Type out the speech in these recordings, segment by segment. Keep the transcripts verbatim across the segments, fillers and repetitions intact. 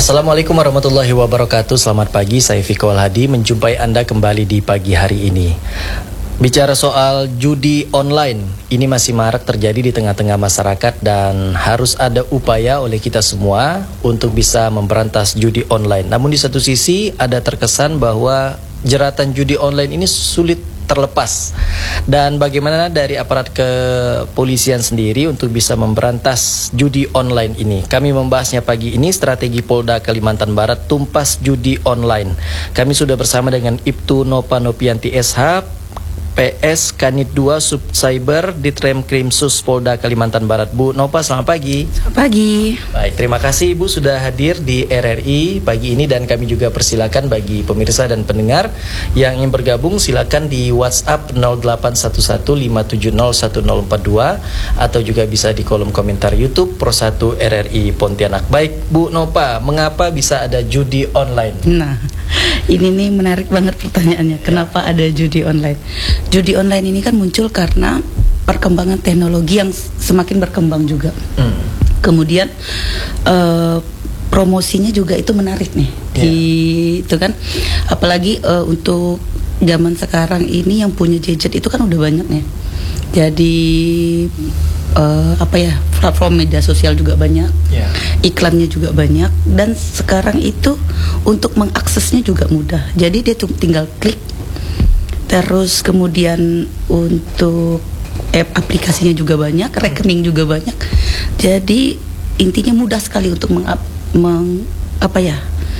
Assalamualaikum warahmatullahi wabarakatuh. Selamat pagi, saya Fiko Al-Hadi menjumpai Anda kembali di pagi hari ini. Bicara soal judi online, ini masih marak terjadi di tengah-tengah masyarakat dan harus ada upaya oleh kita semua untuk bisa memberantas judi online. Namun di satu sisi ada terkesan bahwa jeratan judi online ini sulit terlepas. Dan bagaimana dari aparat kepolisian sendiri untuk bisa memberantas judi online ini? Kami membahasnya pagi ini, strategi Polda Kalimantan Barat tumpas judi online. Kami sudah bersama dengan Ibtu Nopa Nopianti S H, P S Kanit dua Subcyber Ditremkrimsus Polda Kalimantan Barat. Bu Nopa, selamat pagi. Selamat pagi. Baik, terima kasih Ibu sudah hadir di R R I pagi ini, dan kami juga persilakan bagi pemirsa dan pendengar yang ingin bergabung, silakan di WhatsApp nol delapan satu satu lima tujuh nol satu nol empat dua atau juga bisa di kolom komentar YouTube Pro satu R R I Pontianak. Baik, Bu Nopa, mengapa bisa ada judi online? Nah, ini nih menarik banget pertanyaannya. Kenapa ada judi online? Judi online ini kan muncul karena perkembangan teknologi yang semakin berkembang juga. Hmm. Kemudian uh, promosinya juga itu menarik nih. Yeah. Di, itu kan, apalagi uh, untuk zaman sekarang ini yang punya gadget itu kan udah banyak nih. Jadi uh, apa ya, platform media sosial juga banyak, yeah. iklannya juga banyak, dan sekarang itu untuk mengaksesnya juga mudah. Jadi dia tuh tinggal klik. Terus kemudian untuk app aplikasinya juga banyak, rekening juga banyak. Jadi intinya mudah sekali untuk meng, meng apa ya,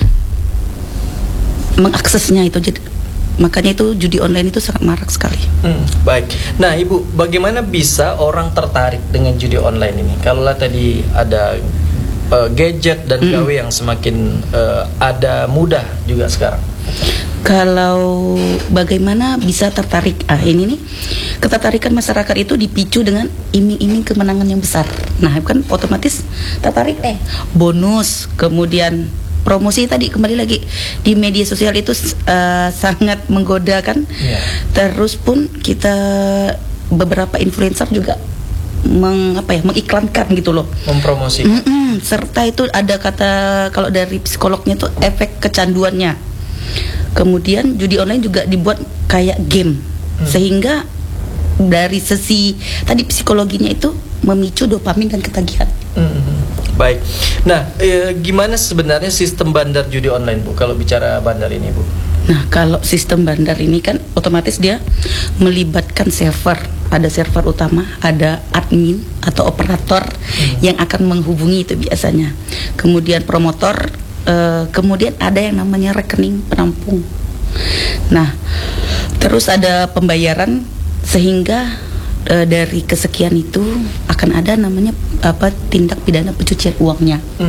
mengaksesnya itu. Jadi makanya itu judi online itu sangat marak sekali. Hmm, baik. Nah, Ibu, bagaimana bisa orang tertarik dengan judi online ini? Kalau lah tadi ada uh, gadget dan gawe mm. yang semakin uh, ada mudah juga sekarang. Kalau bagaimana bisa tertarik, ah ini nih, ketertarikan masyarakat itu dipicu dengan iming-iming kemenangan yang besar. Nah kan otomatis tertarik eh bonus, kemudian promosi tadi, kembali lagi di media sosial itu uh, sangat menggoda kan. Yeah. Terus pun kita beberapa influencer juga meng, apa ya, mengiklankan gitu loh, mempromosi. Mm-mm, serta itu ada kata, kalau dari psikolognya tuh efek kecanduannya. Kemudian judi online juga dibuat kayak game, hmm. sehingga dari sisi tadi psikologinya itu memicu dopamin dan ketagihan. Hmm. Baik. Nah, e, gimana sebenarnya sistem bandar judi online, Bu? Kalau bicara bandar ini, Bu? Nah, kalau sistem bandar ini kan otomatis dia melibatkan server. Ada server utama, ada admin atau operator hmm. yang akan menghubungi itu biasanya. Kemudian promotor. Uh, kemudian ada yang namanya rekening penampung. Nah, terus ada pembayaran, sehingga uh, dari kesekian itu akan ada namanya apa, tindak pidana pencucian uangnya. Hmm.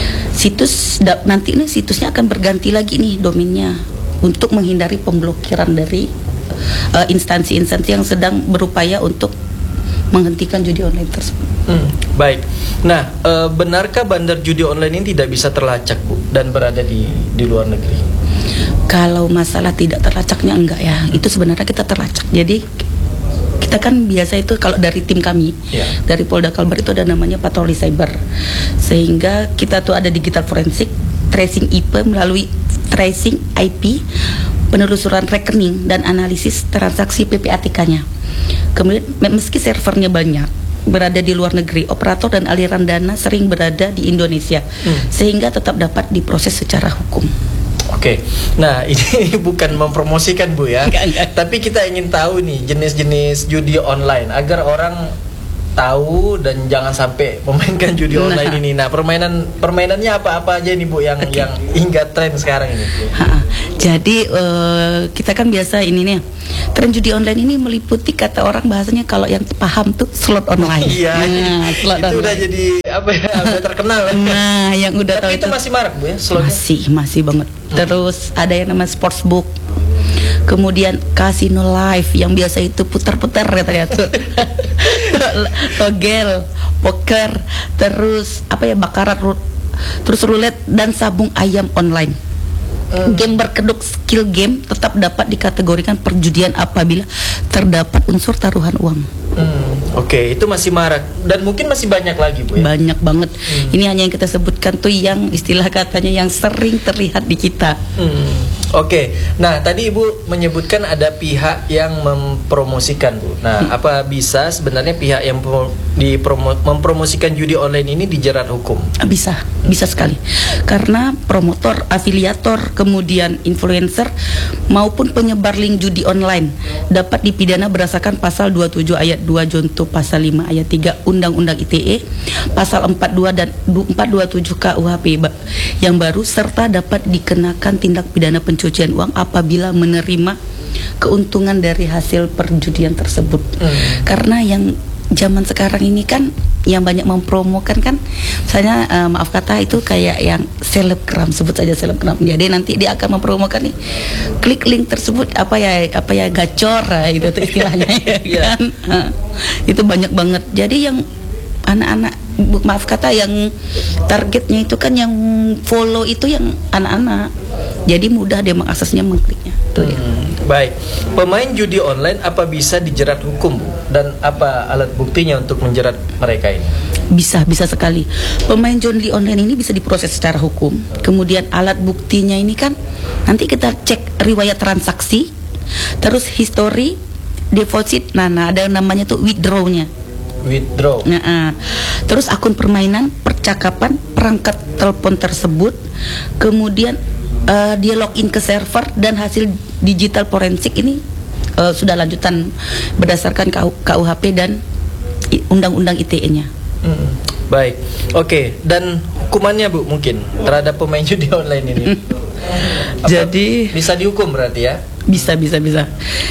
Situs da, nanti ini situsnya akan berganti lagi nih domainnya untuk menghindari pemblokiran dari uh, instansi-instansi yang sedang berupaya untuk menghentikan judi online tersebut. Hmm, baik. Nah, e, benarkah bandar judi online ini tidak bisa terlacak, Bu, dan berada di di luar negeri? Kalau masalah tidak terlacaknya enggak ya, hmm. itu sebenarnya kita terlacak. Jadi kita kan biasa itu kalau dari tim kami, yeah. dari Polda Kalbar itu ada namanya patroli cyber, sehingga kita tuh ada digital forensik, tracing I P melalui tracing I P, penelusuran rekening dan analisis transaksi P P A T K-nya. Kemudian meski servernya banyak berada di luar negeri, operator dan aliran dana sering berada di Indonesia, hmm. sehingga tetap dapat diproses secara hukum. Oke, nah ini bukan mempromosikan, Bu, ya, enggak, enggak. Tapi kita ingin tahu nih jenis-jenis judi online agar orang tahu dan jangan sampai memainkan judi nah. online ini. Nah, permainan permainannya apa-apa aja nih, Bu, yang okay. yang hingga tren sekarang ini, Bu? Ha-ha. Jadi uh, kita kan biasa ini nih, tren judi online ini meliputi, kata orang bahasanya kalau yang paham tuh slot online. Iya, nah, slot itu online udah jadi apa ya, udah terkenal. Nah, yang udah tahu itu itu masih marak, Bu, ya, slotnya? Masih, masih banget. Hmm. Terus ada yang namanya sportsbook. Kemudian kasino live yang biasa itu putar-putar katanya tuh. Togel, poker, terus apa ya, bakarat, terus roulette dan sabung ayam online. Hmm. Game berkedok skill game tetap dapat dikategorikan perjudian apabila terdapat unsur taruhan uang. Hmm. Oke, itu masih marak dan mungkin masih banyak lagi, Bu ya? Banyak banget. Hmm. Ini hanya yang kita sebutkan tuh yang istilah katanya yang sering terlihat di kita. Hmm. Oke, nah tadi Ibu menyebutkan ada pihak yang mempromosikan, Bu. Nah, hmm. apa bisa sebenarnya pihak yang dipromo, mempromosikan judi online ini dijerat hukum? Bisa, bisa sekali. Karena promotor, afiliator, kemudian influencer maupun penyebar link judi online dapat dipidana berdasarkan pasal dua puluh tujuh ayat dua junto pasal lima ayat tiga Undang-Undang I T E, pasal empat puluh dua dan empat ratus dua puluh tujuh K U H P yang baru, serta dapat dikenakan tindak pidana pencucian uang apabila menerima keuntungan dari hasil perjudian tersebut. Hmm. Karena yang zaman sekarang ini kan yang banyak mempromokan kan, misalnya uh, maaf kata itu kayak yang selebgram, sebut saja selebgram. Jadi nanti dia akan mempromokan nih, klik link tersebut apa ya apa ya gacor itu tuh istilahnya ya kan. Uh, itu banyak banget. Jadi yang anak-anak, maaf kata yang targetnya itu kan yang follow itu yang anak-anak. Jadi mudah dia mengaksesnya, mengkliknya. Tuh ya. Hmm, baik. Pemain judi online apa bisa dijerat hukum, Bu? Dan apa alat buktinya untuk menjerat mereka ini? Bisa, bisa sekali. Pemain judi online ini bisa diproses secara hukum. Kemudian alat buktinya ini kan nanti kita cek riwayat transaksi, terus history, deposit, nah, nah ada namanya tuh withdrawnya. Withdraw. Nah, uh, terus akun permainan, percakapan, perangkat telepon tersebut, kemudian uh, dia login ke server dan hasil digital forensik ini uh, sudah lanjutan berdasarkan K U H P dan Undang-Undang I T E-nya. Hmm, baik, oke. Dan hukumannya, Bu, mungkin terhadap pemain judi online ini? Jadi bisa dihukum berarti ya? Bisa, bisa, bisa.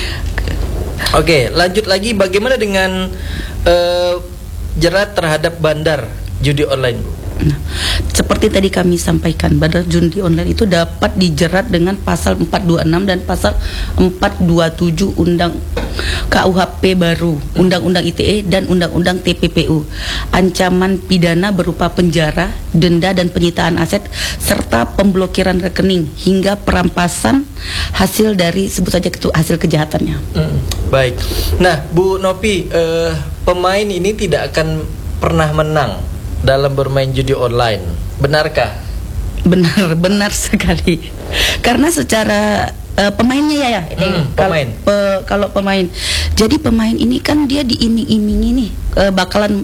Oke, lanjut lagi. Bagaimana dengan uh, jerat terhadap bandar judi online, Bu? Nah, seperti tadi kami sampaikan, bandar judi online itu dapat dijerat dengan pasal empat dua enam dan pasal empat dua tujuh Undang K U H P baru, Undang-Undang I T E dan Undang-Undang T P P U. Ancaman pidana berupa penjara, denda dan penyitaan aset serta pemblokiran rekening hingga perampasan hasil dari sebut saja itu hasil kejahatannya. Hmm, baik. Nah, Bu Nopi, uh, pemain ini tidak akan pernah menang dalam bermain judi online, benarkah? Benar, benar sekali. Karena secara uh, pemainnya ya ya, hmm, kal pemain. pe kalau pemain, jadi pemain ini kan dia diiming-imingi nih uh, bakalan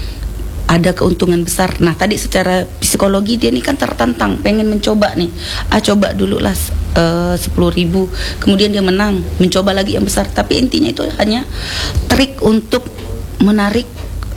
ada keuntungan besar. Nah tadi secara psikologi dia nih kan tertantang, pengen mencoba nih, ah coba dulu lah uh, sepuluh ribu, kemudian dia menang, mencoba lagi yang besar. Tapi intinya itu hanya trik untuk menarik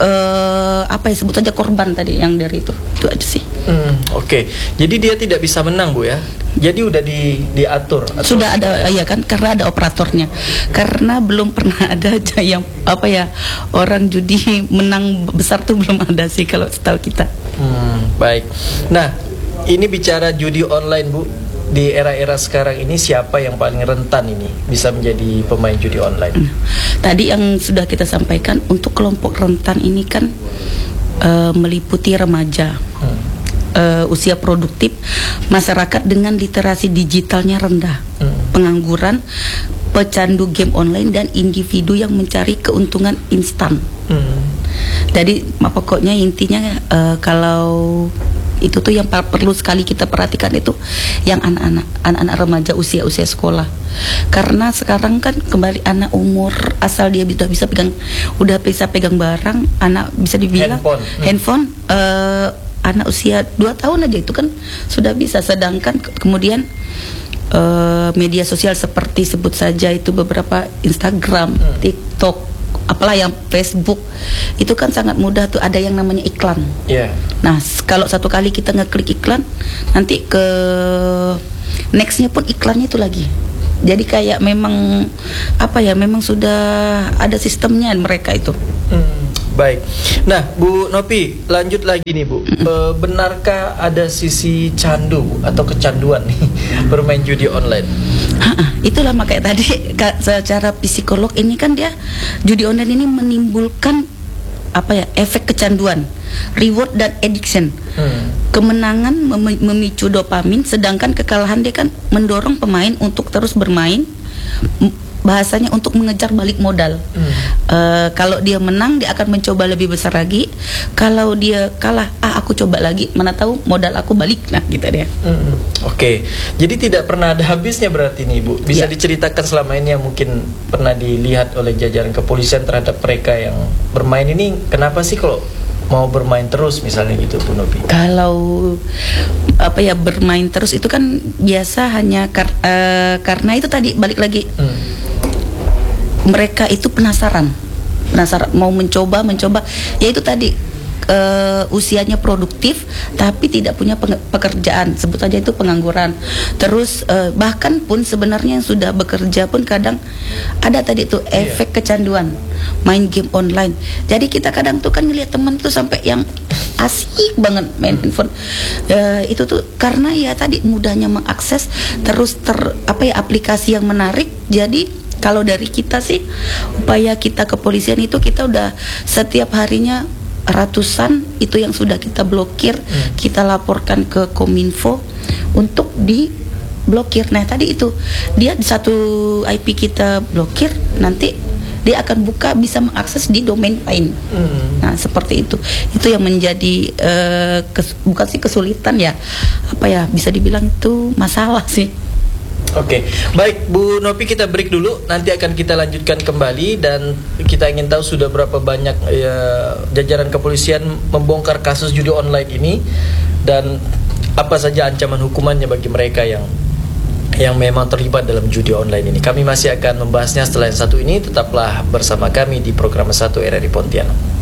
Uh, apa ya sebut saja korban tadi yang dari itu itu aja sih. Hmm, Oke, okay. Jadi dia tidak bisa menang, Bu ya? Jadi udah di diatur? Atau sudah ada ya kan, karena ada operatornya. Karena belum pernah ada aja yang apa ya orang judi menang besar tuh belum ada sih kalau setahu kita. Hmm, baik. Nah ini bicara judi online, Bu. Di era-era sekarang ini siapa yang paling rentan ini bisa menjadi pemain judi online? Tadi yang sudah kita sampaikan, untuk kelompok rentan ini kan uh, meliputi remaja, hmm. uh, usia produktif, masyarakat dengan literasi digitalnya rendah, hmm. pengangguran, pecandu game online, dan individu yang mencari keuntungan instan. Hmm. Jadi pokoknya intinya uh, kalau itu tuh yang perlu sekali kita perhatikan itu yang anak-anak anak-anak remaja usia-usia sekolah. Karena sekarang kan kembali anak umur asal dia sudah bisa pegang udah bisa pegang barang, anak bisa dibilang handphone, hmm. handphone uh, anak usia dua tahun aja itu kan sudah bisa. Sedangkan ke kemudian uh, media sosial seperti sebut saja itu beberapa Instagram, hmm. TikTok, apalah yang Facebook itu kan sangat mudah tuh, ada yang namanya iklan. Yeah. Nah kalau satu kali kita ngeklik iklan, nanti ke nextnya pun iklannya itu lagi. Jadi kayak memang apa ya, memang sudah ada sistemnya mereka itu. Hmm, baik. Nah Bu Nopi, lanjut lagi nih Bu. Mm-hmm. E, benarkah ada sisi candu Bu, atau kecanduan nih bermain judi online? Ha-ha, itulah makanya tadi secara psikolog ini kan dia judi online ini menimbulkan apa ya, efek kecanduan, reward dan addiction. Hmm. Kemenangan mem- memicu dopamin, sedangkan kekalahan dia kan mendorong pemain untuk terus bermain, m- bahasanya untuk mengejar balik modal. Hmm. Uh, kalau dia menang dia akan mencoba lebih besar lagi. Kalau dia kalah, ah aku coba lagi, mana tahu modal aku balik. Nah gitu dia. Hmm. Oke, okay. Jadi tidak pernah ada habisnya berarti nih Bu. Bisa ya. Diceritakan selama ini yang mungkin pernah dilihat oleh jajaran kepolisian terhadap mereka yang bermain ini, kenapa sih kalau mau bermain terus misalnya gitu Bu Novi? Kalau apa ya bermain terus itu kan biasa hanya kar uh, karena itu tadi balik lagi hmm. mereka itu penasaran, penasaran mau mencoba mencoba, ya itu tadi. Uh, usianya produktif tapi tidak punya pekerjaan, sebut aja itu pengangguran. Terus uh, bahkan pun sebenarnya yang sudah bekerja pun kadang ada tadi tuh efek yeah. kecanduan main game online. Jadi kita kadang tuh kan ngelihat teman tuh sampai yang asik banget main hmm. handphone. Uh, itu tuh karena ya tadi mudahnya mengakses, terus ter apa ya aplikasi yang menarik. Jadi kalau dari kita sih upaya kita kepolisian itu kita udah setiap harinya ratusan itu yang sudah kita blokir, hmm. kita laporkan ke Kominfo untuk diblokir. Nah tadi itu dia di satu I P kita blokir, nanti dia akan buka bisa mengakses di domain lain. Hmm. Nah seperti itu, itu yang menjadi uh, kes, bukan sih kesulitan ya, apa ya bisa dibilang itu masalah sih. Oke, okay. Baik Bu Novi, kita break dulu, nanti akan kita lanjutkan kembali dan kita ingin tahu sudah berapa banyak ya, jajaran kepolisian membongkar kasus judi online ini dan apa saja ancaman hukumannya bagi mereka yang yang memang terlibat dalam judi online ini. Kami masih akan membahasnya setelah yang satu ini, tetaplah bersama kami di program satu R R I Pontianak.